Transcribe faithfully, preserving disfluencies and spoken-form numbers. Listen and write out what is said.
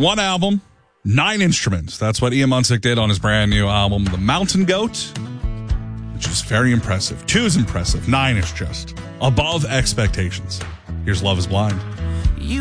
One album, nine instruments. That's what Ian Munsick did on his brand new album, The Mountain Goat, which is very impressive. Two is impressive. Nine is just above expectations. Here's Love is Blind.